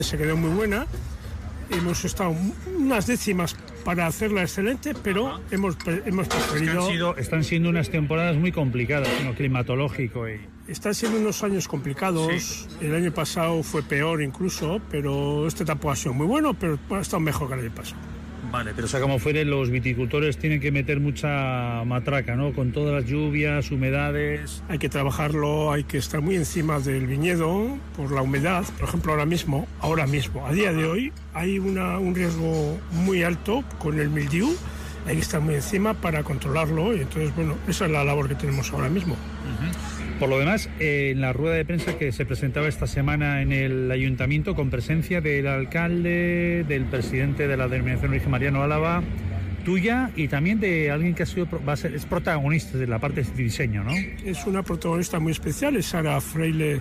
Se quedó muy buena. Hemos estado unas décimas para hacerla excelente, pero hemos preferido... Están siendo unas temporadas muy complicadas en lo climatológico. Están siendo unos años complicados. Sí. El año pasado fue peor incluso, pero este tampoco ha sido muy bueno, pero ha estado mejor que el año pasado. Vale, pero sea como fuere, los viticultores tienen que meter mucha matraca, ¿no? Con todas las lluvias, humedades... Hay que trabajarlo, hay que estar muy encima del viñedo por la humedad. Por ejemplo, ahora mismo, a día de hoy, hay un riesgo muy alto con el mildiu. Hay que estar muy encima para controlarlo y entonces, bueno, esa es la labor que tenemos ahora mismo. Por lo demás, en la rueda de prensa que se presentaba esta semana en el ayuntamiento, con presencia del alcalde, del presidente de la denominación de origen Mariano Álava, tuya y también de alguien que es protagonista de la parte de diseño, ¿no? Es una protagonista muy especial, es Sara Freile,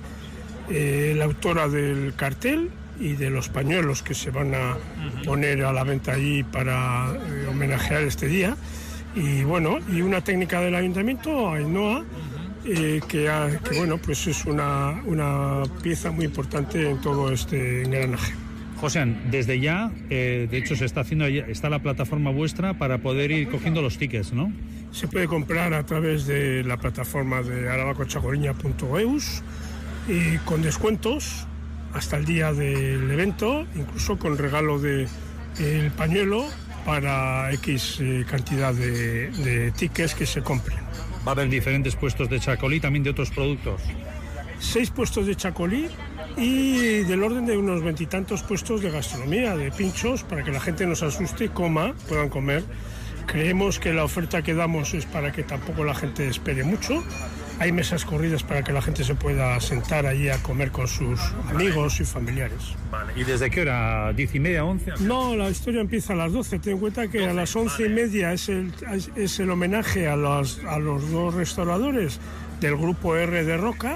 la autora del cartel y de los pañuelos que se van a poner a la venta allí para homenajear este día. Y bueno, y una técnica del ayuntamiento, Ainhoa, que bueno, pues es una pieza muy importante en todo este engranaje. José, desde ya, de hecho está la plataforma vuestra para poder ir cogiendo los tickets, ¿no? Se puede comprar a través de la plataforma de aravacochagoriña.eus y con descuentos hasta el día del evento, incluso con regalo del pañuelo para X cantidad de tickets que se compren. Va a haber diferentes puestos de chacolí, también de otros productos. 6 puestos de chacolí y del orden de unos 20 y tantos puestos de gastronomía, de pinchos, para que la gente no se asuste y puedan comer. Creemos que la oferta que damos es para que tampoco la gente espere mucho. Hay mesas corridas para que la gente se pueda sentar allí a comer con sus amigos y familiares. Vale. ¿Y desde qué hora? ¿10:30, 11? No, la historia empieza a las 12. Ten en cuenta que a las 11:30 es el homenaje a los 2 restauradores del grupo R de Roca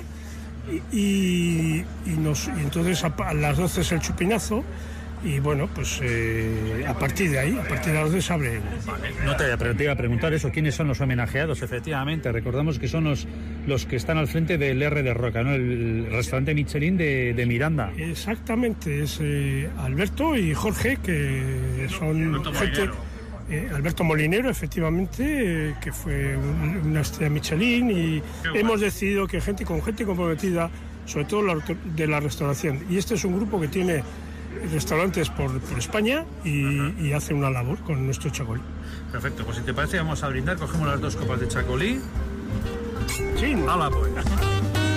y entonces a las 12 es el chupinazo. Y bueno, pues a partir de las 12 se abre. Vale. No te iba a preguntar eso, ¿quiénes son los homenajeados? Efectivamente, recordamos que son los que están al frente del R de Roca, ¿no? El restaurante Michelin de Miranda. Exactamente, es Alberto y Jorge, que son gente... Alberto Molinero, efectivamente, que fue una estrella Michelin, y hemos decidido que gente comprometida, sobre todo de la restauración. Y este es un grupo que tiene restaurantes por España y hace una labor con nuestro chacolí. Perfecto, pues si te parece vamos a brindar, cogemos las 2 copas de chacolí. Sí. ¡Hala pues!